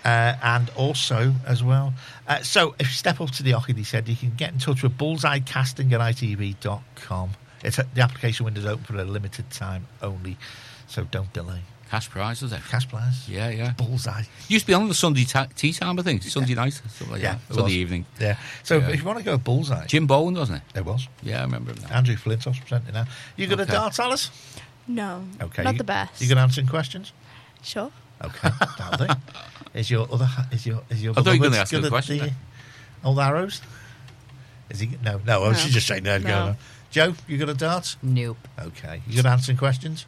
And also, as well, so if you step up to the Ockedy, he said you can get in touch with bullseyecasting@itv.com. The application window's open for a limited time only, so don't delay. Cash prize, was it? Cash prize? Yeah. Bullseye. Used to be on the Sunday tea time, I think. Sunday night, something like that. Sunday evening. Yeah. So if you want to go Bullseye. Jim Bowen, wasn't it? It was. Yeah, I remember him now. Andrew Flintoff's presenting now. You good at darts, Alice? No. Okay. Not the best. You good at answering questions? Sure. Okay. That'll do. Is your I thought you were going to ask me a question. Old arrows? Is he? No. I was just saying no. Go. Joe, you good at darts? Nope. Okay. You good at answering questions?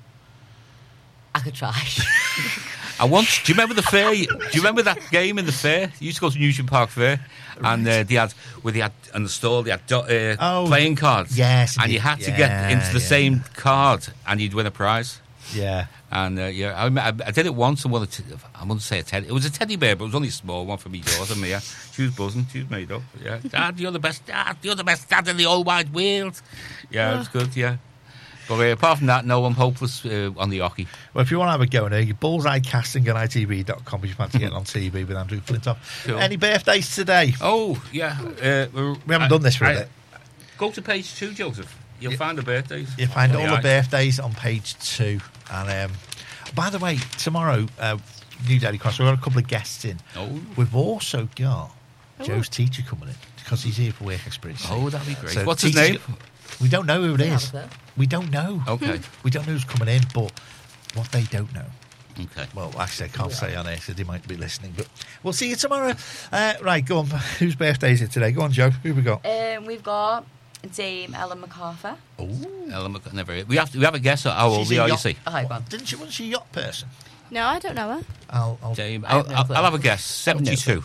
I could try. Do you remember the fair? Do you remember that game in the fair? You used to go to Newton Park Fair, and they had on the stall they had playing cards. Yes, and you had to get into the same card, and you'd win a prize. Yeah. And I did it once, and I wouldn't say a teddy. It was a teddy bear, but it was only a small one for me daughter, Mia. She was buzzing. She was made up. Yeah, Dad, you're the best. Dad, you're the best dad in the whole wide world. Yeah, it was good. Yeah. But apart from that, no, I'm hopeless on the hockey. Well, if you want to have a go in here, bullseyecasting@itv.com if you fancy getting on TV with Andrew Flintoff. Cool. Any birthdays today? Oh, yeah. We haven't done this for a bit. Go to page 2, Joseph. You'll find the birthdays. You'll find all the birthdays on page 2. And by the way, tomorrow, New Daily Cross, we've got a couple of guests in. Oh. We've also got Joe's teacher coming in because he's here for work experience. Oh, that'd be great. So what's his name? We don't know who it is. We don't know. Okay. We don't know who's coming in, but what they don't know. Okay. Well, actually, I can't say on air, so they might be listening, but we'll see you tomorrow. Right, go on. Whose birthday is it today? Go on, Joe. Who have we got? We've got Dame Ellen MacArthur. Oh, Ellen MacArthur. Never. We have a guess at how old they are. You see? Wasn't she a yacht person? No, I don't know her. I'll have a guess. 72.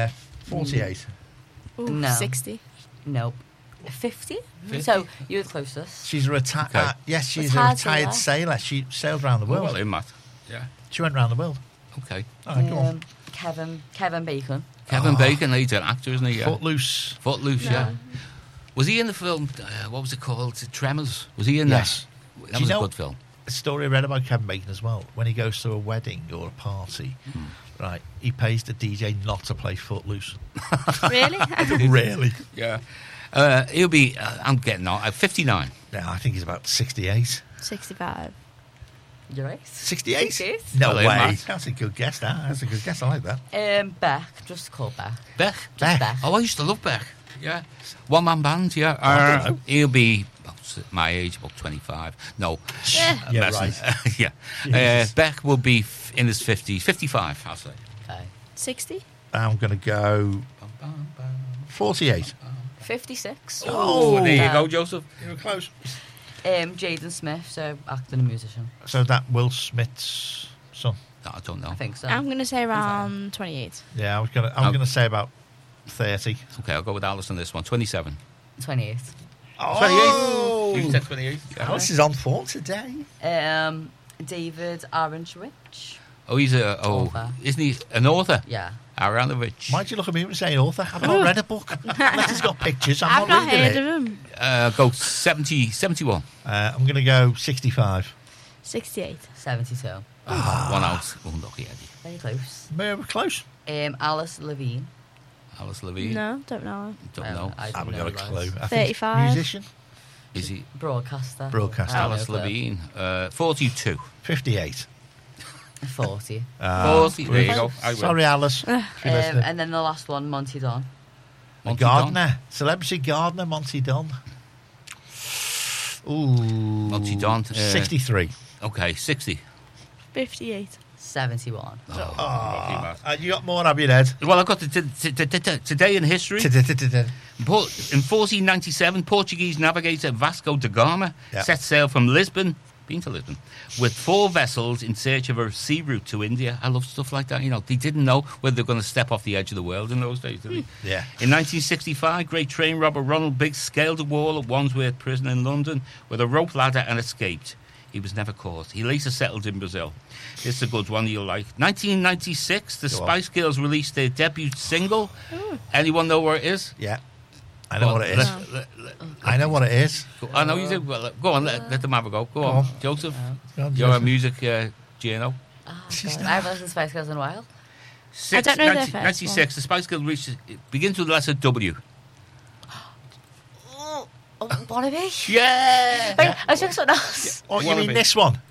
48. Ooh, No. 60. Nope. 50? So you're the closest. She's a retired. Yes, she's a Retired retired sailor. She sailed around the world. Well, in Matt. Yeah. She went around the world. Okay. All right, go on. Kevin Bacon. Kevin Bacon, he's an actor, isn't he? Yeah. Footloose. Footloose, yeah. Was he in the film? What was it called? Tremors. Was he in Yes. that? That was a good film. A story I read about Kevin Bacon as well. When he goes to a wedding or a party, right, he pays the DJ not to play Footloose. Really? Really? Yeah. He'll be. I'm getting on. 59. Yeah, I think he's about 68. 65. You're right. 68? 68? No Well, way. Matt. That's a good guess, that. That's a good guess. I like that. Beck. Just call Beck. Beck. Beck. Oh, I used to love Beck. Yeah. One man band. Yeah. He'll be about my age, about 25. No. Yeah, right. Yeah. Beck will be in his 50s. 55, I'll say. Okay. 60? I'm going to go 48. 56. Oh, there you go, Joseph. You were close. Jaden Smith, so actor and musician. So that Will Smith's son. No, I don't know. I think so. I'm going to say around 28. Yeah, I was going to say about 30. Okay, I'll go with Alice on this one. 27. 28. Oh! 28. You said 28. Alice is on form today. David Aronowitz. Oh, he's Author. Isn't he an author? Yeah. Aronowitz. Why'd you look at me and say author? I've not read a book. Letter's got pictures. I'm I've not reading heard it. of him. Go 71. I'm going to go 65. 68. 72. 1 out. Unlucky, Eddie. Very close. We're close. Alice Levine. Alice Levine. No, don't know her. Don't know. I I don't haven't know got a who clue. that I think 35. musician. Is he? Broadcaster. Broadcaster. I don't know Alice a clue. Levine. 42. 58. 40. 40. There you go. I will. Sorry, Alice. if you're listening. And then the last one, Monty Don. The Monty gardener. Celebrity gardener, Monty Don. Ooh. Monty Don. 63. Okay, 60. 58. 71. You got more, have you, Ed? Well, I've got today in history. In 1497, Portuguese navigator Vasco da Gama set sail from Lisbon, been to Lisbon, with 4 vessels in search of a sea route to India. I love stuff like that. You know, they didn't know whether they were going to step off the edge of the world in those days, did they? Yeah. In 1965, great train robber Ronald Biggs scaled a wall at Wandsworth Prison in London with a rope ladder and escaped. He was never caught. He later settled in Brazil. This is a good one you'll like. 1996, the Spice Girls released their debut single. Anyone know where it is? Yeah. I know what it is. I know what it is. I know you do. Well, go on, let them have a go. Go on, Joseph. Go on, You're a Joseph. music journo. I haven't listened to Spice Girls in a while. I don't know their first 96, the Spice Girls begins with the letter W. Wallaby? Yeah! Wait, I was thinking something else. Oh, you Wallaby. mean this one?